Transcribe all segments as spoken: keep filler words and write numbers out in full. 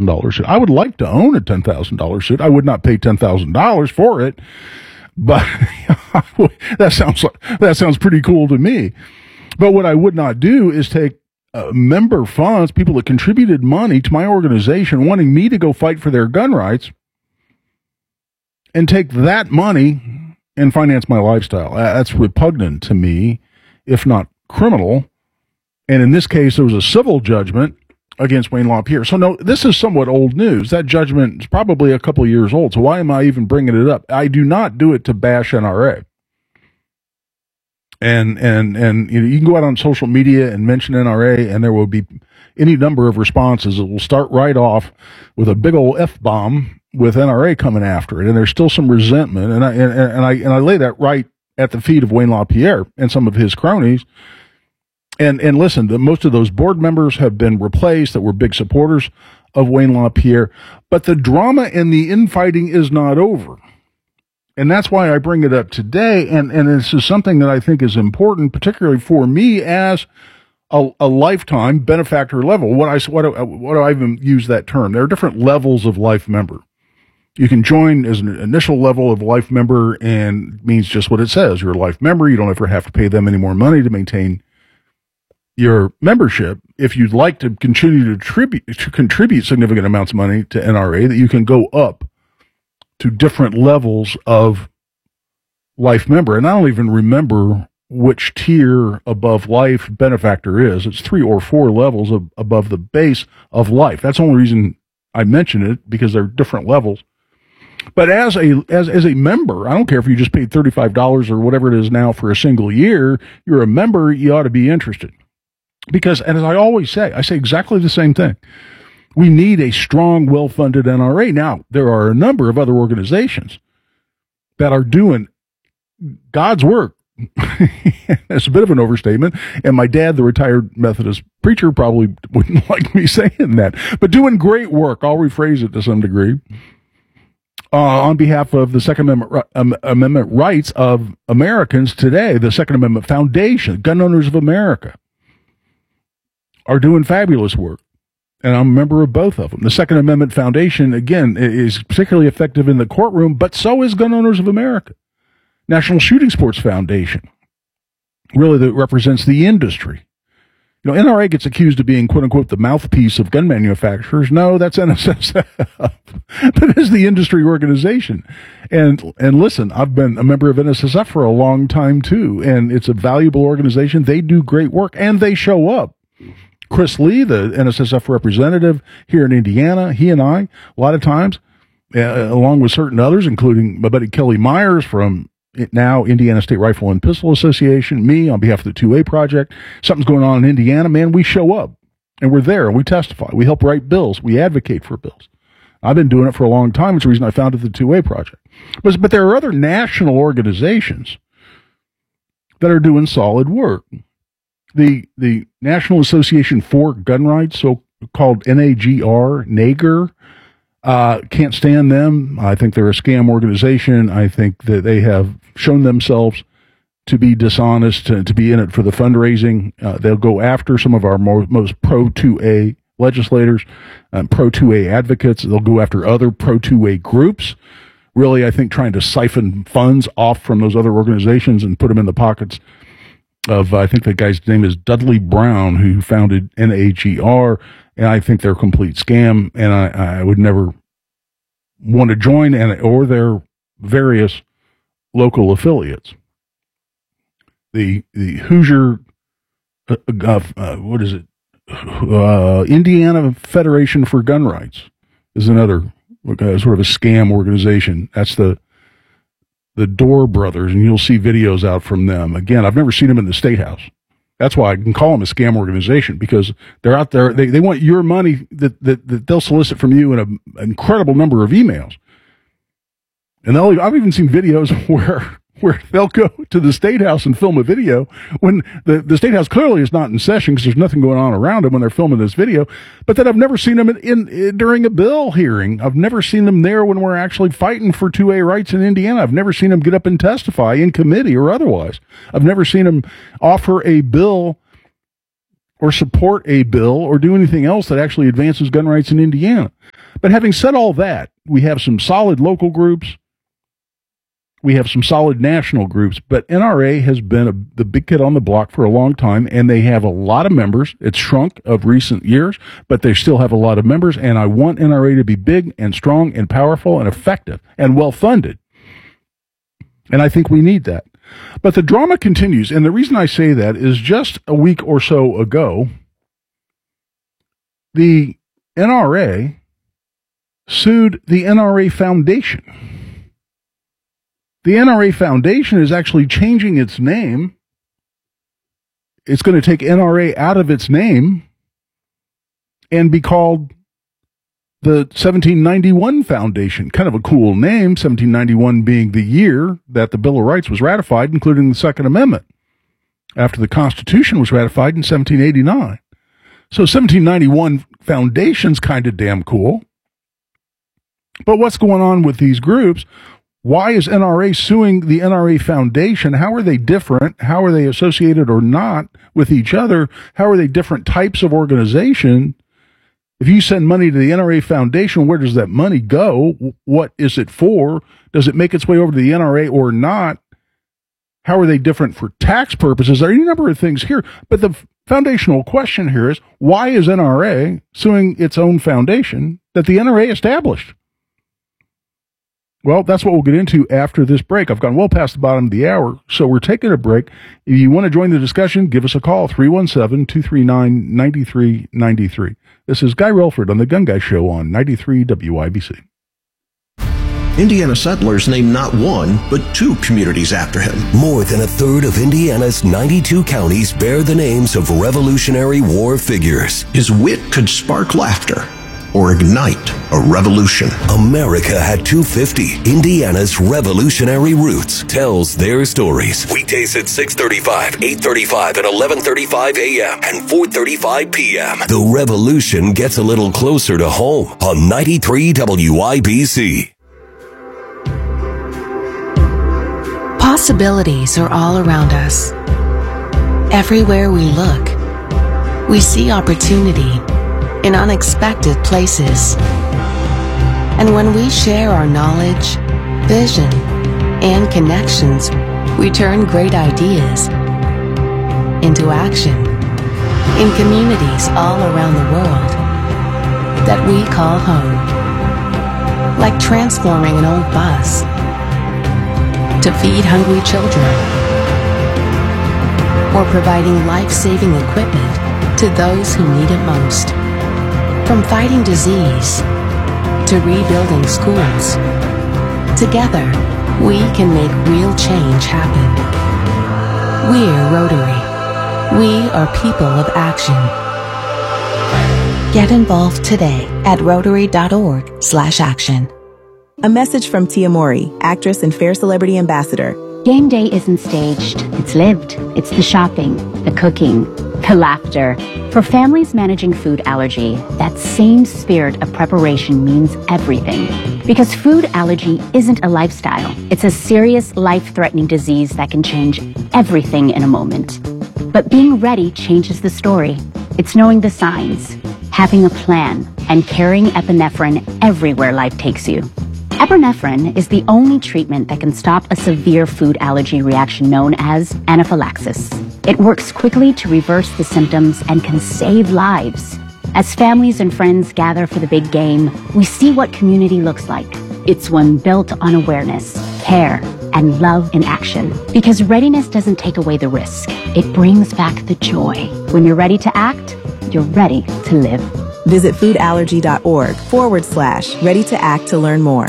thousand dollars suit. I would like to own a ten thousand dollars suit. I would not pay ten thousand dollars for it, but that sounds like, that sounds pretty cool to me. But what I would not do is take uh, member funds, people that contributed money to my organization wanting me to go fight for their gun rights, and take that money and finance my lifestyle. Uh, that's repugnant to me, if not criminal. And in this case, there was a civil judgment against Wayne LaPierre. So no, this is somewhat old news. That judgment is probably a couple of years old. So why am I even bringing it up? I do not do it to bash N R A. And, and, and you know, you can go out on social media and mention N R A, and there will be any number of responses. It will start right off with a big old F-bomb with N R A coming after it. And there's still some resentment. And I, and, and I, and I lay that right at the feet of Wayne LaPierre and some of his cronies. And, and listen, the, most of those board members have been replaced that were big supporters of Wayne LaPierre. But the drama and the infighting is not over. And that's why I bring it up today. And, and this is something that I think is important, particularly for me as a, a lifetime benefactor level. What I, what, do, what do I even use that term? There are different levels of life member. You can join as an initial level of life member, and it means just what it says. You're a life member. You don't ever have to pay them any more money to maintain your membership. If you'd like to continue to tribute, to contribute significant amounts of money to N R A, that you can go up to different levels of life member. And I don't even remember which tier above life benefactor is. It's three or four levels of, above the base of life. That's the only reason I mention it, because there are different levels. But as a as as a member, I don't care if you just paid thirty-five dollars or whatever it is now for a single year, you're a member, you ought to be interested. Because, and as I always say, I say exactly the same thing. We need a strong, well-funded N R A. Now, there are a number of other organizations that are doing God's work. That's a bit of an overstatement. And my dad, the retired Methodist preacher, probably wouldn't like me saying that. But doing great work. I'll rephrase it to some degree. Uh, on behalf of the Second Amendment, um, Amendment rights of Americans today, the Second Amendment Foundation, Gun Owners of America, are doing fabulous work. And I'm a member of both of them. The Second Amendment Foundation, again, is particularly effective in the courtroom, but so is Gun Owners of America. National Shooting Sports Foundation, really, that represents the industry. You know, N R A gets accused of being, quote unquote, the mouthpiece of gun manufacturers. No, that's N S S F. That is the industry organization. And, and listen, I've been a member of N S S F for a long time too. And it's a valuable organization. They do great work and they show up. Chris Lee, the N S S F representative here in Indiana, he and I, a lot of times, uh, along with certain others, including my buddy Kelly Myers from now Indiana State Rifle and Pistol Association, me on behalf of the two A Project, something's going on in Indiana, man, we show up and we're there and we testify. We help write bills. We advocate for bills. I've been doing it for a long time. It's the reason I founded the two A Project. But, but there are other national organizations that are doing solid work. The, the National Association for Gun Rights, so called N A G R, NAGR, Uh, can't stand them. I think they're a scam organization. I think that they have shown themselves to be dishonest, to, to be in it for the fundraising. Uh, they'll go after some of our more, most pro two A legislators, um, pro two A advocates. They'll go after other pro two A groups, really, I think, trying to siphon funds off from those other organizations and put them in the pockets of, uh, I think the guy's name is Dudley Brown, who founded N A G R. And I think they're a complete scam, and I, I would never want to join and or their various local affiliates. The the Hoosier, uh, uh, what is it? Uh, Indiana Federation for Gun Rights is another uh, sort of a scam organization. That's the the Door Brothers, and you'll see videos out from them. Again, I've never seen them in the State House. That's why I can call them a scam organization, because they're out there. They, they want your money that, that, that they'll solicit from you in a, an incredible number of emails. And they'll, I've even seen videos where, where they'll go to the State House and film a video when the, the State House clearly is not in session because there's nothing going on around them when they're filming this video. But then I've never seen them in, in, in during a bill hearing. I've never seen them there when we're actually fighting for two A rights in Indiana. I've never seen them get up and testify in committee or otherwise. I've never seen them offer a bill or support a bill or do anything else that actually advances gun rights in Indiana. But having said all that, we have some solid local groups. We have some solid national groups, but N R A has been a, the big kid on the block for a long time, and they have a lot of members. It's shrunk of recent years, but they still have a lot of members, and I want N R A to be big and strong and powerful and effective and well-funded. And I think we need that. But the drama continues, and the reason I say that is just a week or so ago, the N R A sued the N R A Foundation. The N R A Foundation is actually changing its name. It's going to take N R A out of its name and be called the seventeen ninety-one Foundation. Kind of a cool name, seventeen ninety-one being the year that the Bill of Rights was ratified, including the Second Amendment, after the Constitution was ratified in seventeen eighty-nine. So seventeen ninety-one Foundation's kind of damn cool. But what's going on with these groups? Why is N R A suing the N R A Foundation? How are they different? How are they associated or not with each other? How are they different types of organization? If you send money to the N R A Foundation, where does that money go? What is it for? Does it make its way over to the N R A or not? How are they different for tax purposes? There are any number of things here. But the foundational question here is, why is N R A suing its own foundation that the N R A established? Well, that's what we'll get into after this break. I've gone well past the bottom of the hour, so we're taking a break. If you want to join the discussion, give us a call, three one seven, two three nine, nine three nine three. This is Guy Relford on The Gun Guy Show on ninety-three W I B C. Indiana settlers named not one, but two communities after him. More than a third of Indiana's ninety-two counties bear the names of Revolutionary War figures. His wit could spark laughter or ignite a revolution. America had two fifty. Indiana's Revolutionary Roots tells their stories. Weekdays at six thirty-five, eight thirty-five, and eleven thirty-five a.m. and four thirty-five p.m. The revolution gets a little closer to home on ninety-three W I B C. Possibilities are all around us. Everywhere we look, we see opportunity in unexpected places. And when we share our knowledge, vision, and connections, we turn great ideas into action in communities all around the world that we call home. Like transforming an old bus to feed hungry children, or providing life-saving equipment to those who need it most. From fighting disease to rebuilding schools, together we can make real change happen. We're Rotary. We are people of action. Get involved today at rotary.org slash action. A message from Tia Mori, actress and Fair Celebrity Ambassador. Game day isn't staged, it's lived. It's the shopping, the cooking, the laughter. For families managing food allergy, that same spirit of preparation means everything. Because food allergy isn't a lifestyle. It's a serious, life-threatening disease that can change everything in a moment. But being ready changes the story. It's knowing the signs, having a plan, and carrying epinephrine everywhere life takes you. Epinephrine is the only treatment that can stop a severe food allergy reaction known as anaphylaxis. It works quickly to reverse the symptoms and can save lives. As families and friends gather for the big game, we see what community looks like. It's one built on awareness, care, and love in action. Because readiness doesn't take away the risk. It brings back the joy. When you're ready to act, you're ready to live. Visit foodallergy.org forward slash ready to act to learn more.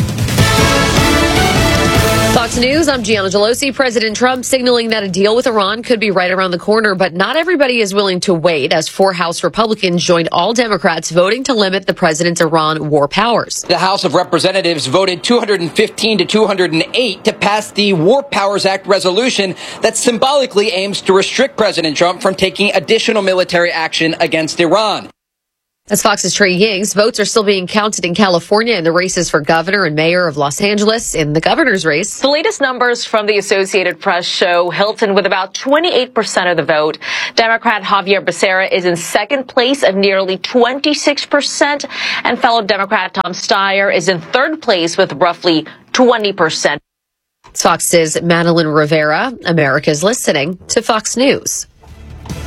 Fox News, I'm Gianna Gelosi. President Trump signaling that a deal with Iran could be right around the corner, but not everybody is willing to wait as four House Republicans joined all Democrats voting to limit the president's Iran war powers. The House of Representatives voted two hundred fifteen to two hundred eight to pass the War Powers Act resolution that symbolically aims to restrict President Trump from taking additional military action against Iran. As Fox's Trey Yings, votes are still being counted in California in the races for governor and mayor of Los Angeles. In the governor's race, the latest numbers from the Associated Press show Hilton with about twenty-eight percent of the vote. Democrat Javier Becerra is in second place at nearly twenty-six percent, and fellow Democrat Tom Steyer is in third place with roughly twenty percent. Fox's Madeline Rivera. America's listening to Fox News.